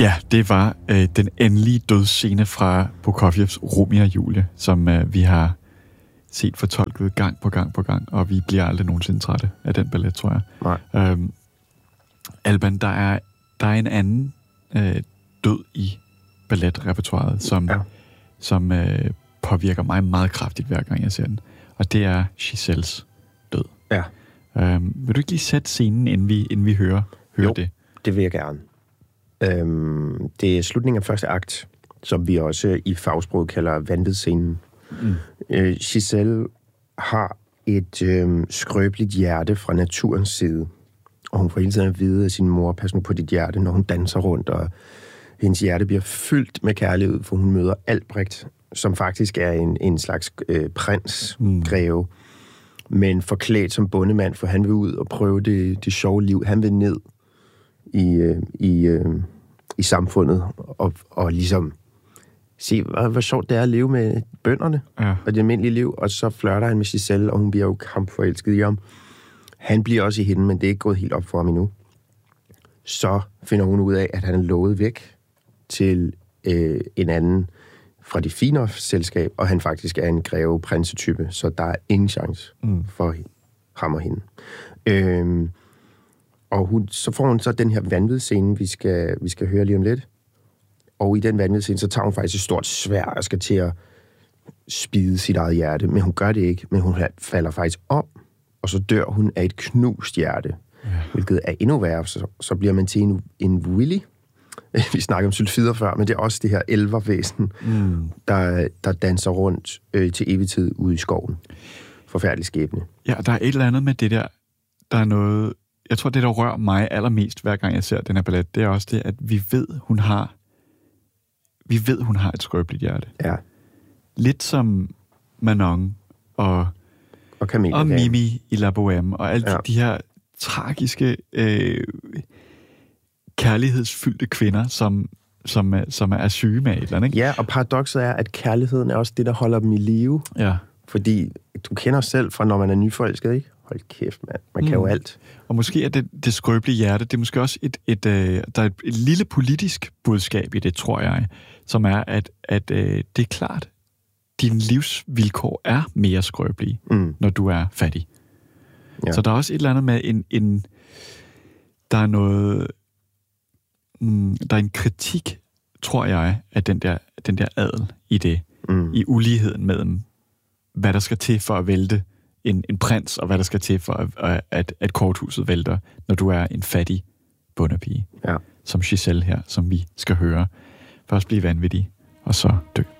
Ja, det var den endelige dødsscene fra Prokofjevs Romeo og Julie, som vi har set fortolket gang på gang, og vi bliver aldrig nogensinde trætte af den ballet, tror jeg. Nej. Alban, der er en anden død i balletrepertoiret, som påvirker mig meget kraftigt, hver gang jeg ser den. Og det er Giselles død. Ja. Vil du ikke lige sætte scenen, inden vi hører jo, det? Det vil jeg gerne. Det er slutningen af første akt, som vi også i fagsproget kalder vanvidsscenen. Giselle har et skrøbeligt hjerte fra naturens side, og hun får hele tiden at vide af sin mor, pas nu på dit hjerte, når hun danser rundt, og hendes hjerte bliver fyldt med kærlighed, for hun møder Albrecht, som faktisk er en slags prins-greve, men forklædt som bondemand, for han vil ud og prøve det sjove liv. Han vil ned i samfundet og ligesom se, hvor sjovt det er at leve med bønderne og det almindelige liv, og så flirter han med Giselle, og hun bliver jo kampforelsket i ham. Han bliver også i hende, men det er ikke gået helt op for ham endnu. Så finder hun ud af, at han er lovet væk til en anden fra det finere selskab, og han faktisk er en greve prinsetype, så der er ingen chance for ham og hende. Og så får hun så den her vanvidsscene, vi skal høre lige om lidt. Og i den vanvidsscene, så tager hun faktisk et stort sværd og skal til at spide sit eget hjerte. Men hun gør det ikke, men hun falder faktisk om, og så dør hun af et knust hjerte. Ja. Hvilket er endnu værre, så bliver man til en Willy. Vi snakker om sylfider før, men det er også det her elvervæsen, der danser rundt til evig tid ude i skoven. Forfærdelig skæbne. Ja, der er et eller andet med det der. Der er noget... Jeg tror, det, der rører mig allermest, hver gang jeg ser den her ballet, det er også det, at vi ved, hun har et skrøbeligt hjerte. Ja. Lidt som Manon og Mimi i La Bohème, og alle de her tragiske, kærlighedsfyldte kvinder, som er syge med et eller andet, ikke? Ja, og paradokset er, at kærligheden er også det, der holder dem i live. Ja. Fordi du kender selv fra, når man er nyforelsket, ikke? Hold kæft, mand. Man kan jo alt. Og måske er det skrøbelige hjerte, det er måske også der er et lille politisk budskab i det, tror jeg, som er, at det er klart, dine livsvilkår er mere skrøbelige, når du er fattig. Ja. Så der er også et eller andet med der er noget, der er en kritik, tror jeg, af den der adel i det, i uligheden mellem, hvad der skal til for at vælte en prins, og hvad der skal til for, at korthuset vælter, når du er en fattig bondepige. Ja. Som Giselle her, som vi skal høre. Først blive vanvittig, og så dø.